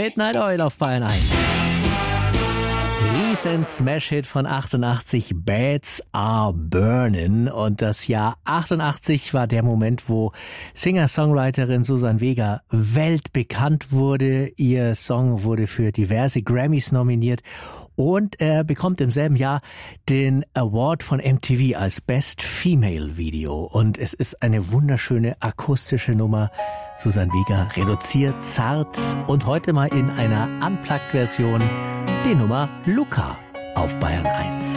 Midnight Oil auf Bayern 1. Riesen Smash-Hit von 88, Beds Are Burnin'. Und das Jahr 88 war der Moment, wo Singer-Songwriterin Suzanne Vega weltbekannt wurde. Ihr Song wurde für diverse Grammys nominiert und er bekommt im selben Jahr den Award von MTV als Best Female Video. Und es ist eine wunderschöne akustische Nummer. Suzanne Vega reduziert, zart und heute mal in einer Unplugged-Version die Nummer Luca auf Bayern 1.